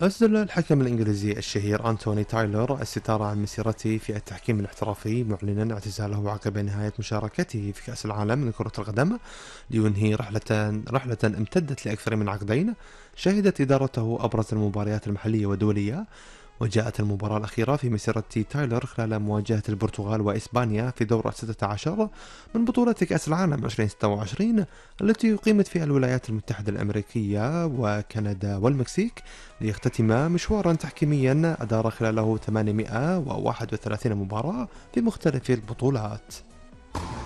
أسدل الحكم الإنجليزي الشهير أنتوني تايلر الستار عن مسيرته في التحكيم الاحترافي، معلنا اعتزاله عقب نهاية مشاركته في كأس العالم لكرة القدم، لينهي رحلة امتدت لأكثر من عقدين شهدت إدارته أبرز المباريات المحلية والدولية. وجاءت المباراة الأخيرة في مسيرة تايلر خلال مواجهة البرتغال وإسبانيا في دور 16 من بطولة كأس العالم 2026 التي أقيمت في الولايات المتحدة الأمريكية وكندا والمكسيك، ليختتم مشوارا تحكيميا أدار خلاله 831 مباراة في مختلف البطولات.